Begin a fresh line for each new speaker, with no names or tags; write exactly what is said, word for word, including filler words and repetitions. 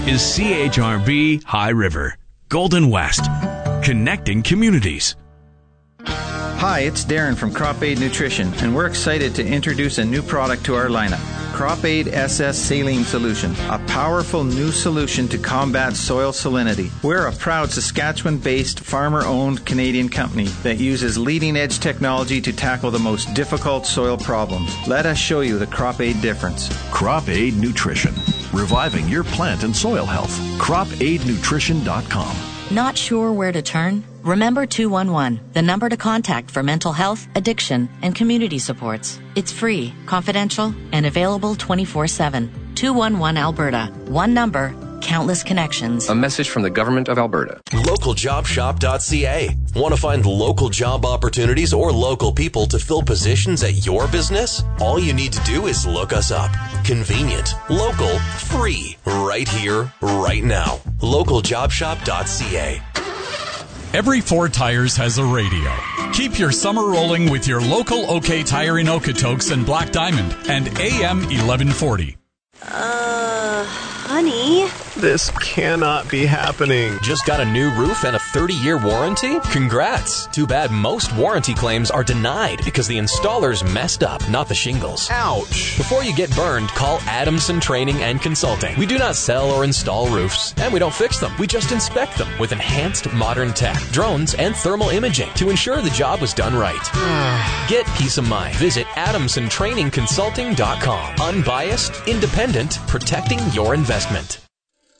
is C H R B High River, Golden West, connecting communities.
Hi, it's Darren from Crop Aid Nutrition, and we're excited to introduce a new product to our lineup. Crop Aid S S Saline Solution, a powerful new solution to combat soil salinity. We're a proud Saskatchewan-based, farmer-owned Canadian company that uses leading-edge technology to tackle the most difficult soil problems. Let us show you the Crop Aid difference.
Crop Aid Nutrition, reviving your plant and soil health. crop aid nutrition dot com.
Not sure where to turn? Remember two one one, the number to contact for mental health, addiction, and community supports. It's free, confidential, and available twenty-four seven. two one one Alberta. One number, countless connections.
A message from the Government of Alberta.
local job shop dot c a. Want to find local job opportunities or local people to fill positions at your business? All you need to do is look us up. Convenient, local, free, right here, right now. local job shop dot c a.
Every four tires has a radio. Keep your summer rolling with your local OK Tire in Okotoks and Black Diamond and A M eleven forty.
Uh, honey?
This cannot be happening.
Just got a new roof and a thirty-year warranty? Congrats! Too bad most warranty claims are denied because the installers messed up, not the shingles.
Ouch!
Before you get burned, call Adamson Training and Consulting. We do not sell or install roofs, and we don't fix them. We just inspect them with enhanced modern tech, drones, and thermal imaging to ensure the job was done right. Get peace of mind. Visit adamson training consulting dot com. Unbiased, independent, protecting your investment.